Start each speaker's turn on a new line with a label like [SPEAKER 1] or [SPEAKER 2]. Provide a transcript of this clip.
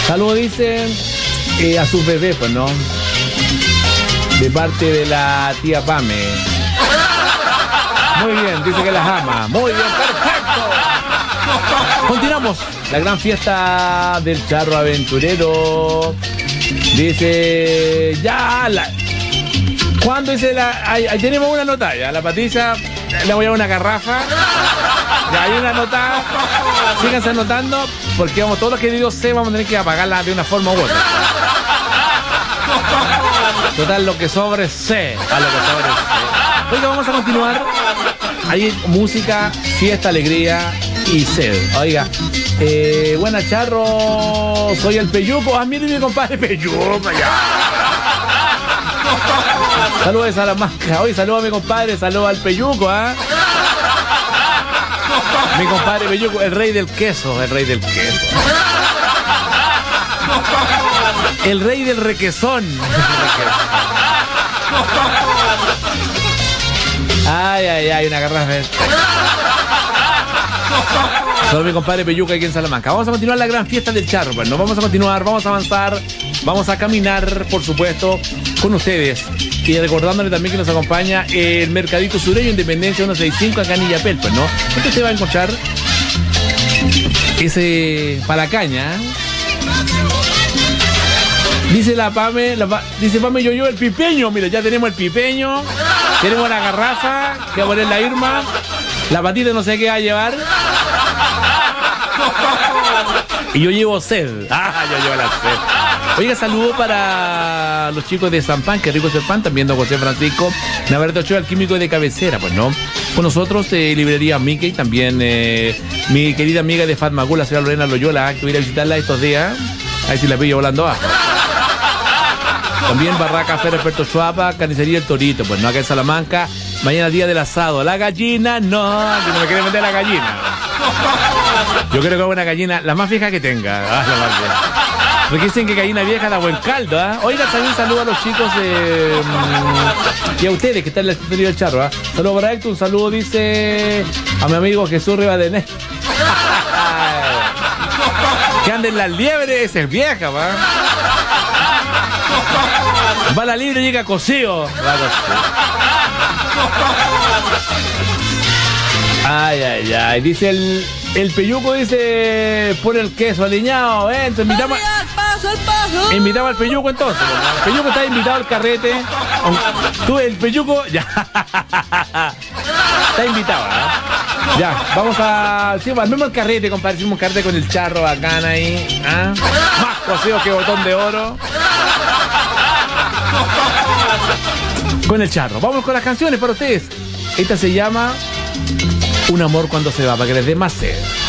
[SPEAKER 1] Saludos, dicen, a sus bebés, pues, ¿no? De parte de la tía Pame. Muy bien, dice que las ama. Muy bien, perfecto. Continuamos. La gran fiesta del charro aventurero. Dice, ya, ¿cuándo dice ahí tenemos una nota ya? La Patricia le voy a dar una garrafa. Ya hay una nota. Síganse anotando, porque vamos, todos los que digo C vamos a tener que apagarla de una forma u otra. Total, lo que sobre C. A lo que sobre C. Oiga, vamos a continuar. Hay música, fiesta, alegría y sed. Oiga, buena charro, soy el Peyuco. Ah, mire mi compadre Peyuco, ya. Saludos de Salamanca. Oye, saludos a mi compadre, saludos al Peyuco, ¿ah? Mi compadre Peyuco, el rey del queso, el rey del queso. El rey del requesón. Ay, una garrafa. Solo mi compadre Peyuca aquí en Salamanca. Vamos a continuar la gran fiesta del charro. Bueno, vamos a continuar, vamos a avanzar, vamos a caminar, por supuesto, con ustedes. Y recordándole también que nos acompaña el Mercadito Sureño Independencia 165 acá en Illapel, pues, ¿no? Entonces te va a encontrar ese palacaña. Dice la Pame, dice Pame yo el pipeño. Mira, ya tenemos el pipeño, tenemos la garrafa que va a poner la Irma, la patita no sé qué va a llevar. Y yo llevo sed. Yo llevo la sed. Oiga, saludo para los chicos de San Pan, que rico es el pan, también don José Francisco Navarrete Ochoa, el químico de cabecera, pues, ¿no? Con nosotros, librería Mickey, también mi querida amiga de Fatmagul, la señora Lorena Loyola, que voy a ir a visitarla estos días. Ahí sí la pillo volando abajo. También Barraca Fer Experto Chuapa, Carnicería El Torito, pues, ¿no? Acá en Salamanca, mañana día del asado. La gallina, no, que no me quiere meter la gallina. Yo creo que es una gallina, la más vieja que tenga. La más vieja. Porque dicen que gallina vieja da buen caldo, ¿ah? Oiga, también saludo a los chicos y a ustedes que están en el estudio del charro, ¿ah? Saludo para Héctor, un saludo, dice a mi amigo Jesús Rivadeneira. Que anden las liebres, esa es vieja, ¿va? Va la libre y llega cocido. Ay. Dice el Peyuco, dice, pone el queso aliñado, entonces invitamos al Peyuco entonces. El Peyuco está invitado al carrete. Tú, el Peyuco, ya. Está invitado, ¿eh? Ya, vamos a... Sí, armemos el carrete, compadre. Hicimos un carrete con el charro bacán ahí. ¿Ah? Más cocido que botón de oro. Con el charro. Vamos con las canciones para ustedes. Esta se llama Un amor cuando se va, para que les dé más sed.